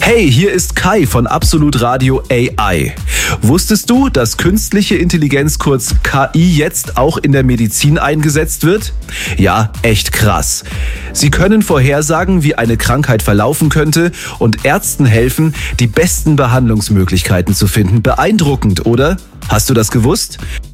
Hey, hier ist Kai von Absolut Radio AI. Wusstest du, dass künstliche Intelligenz, kurz KI, jetzt auch in der Medizin eingesetzt wird? Ja, echt krass. Sie können vorhersagen, wie eine Krankheit verlaufen könnte und Ärzten helfen, die besten Behandlungsmöglichkeiten zu finden. Beeindruckend, oder? Hast du das gewusst?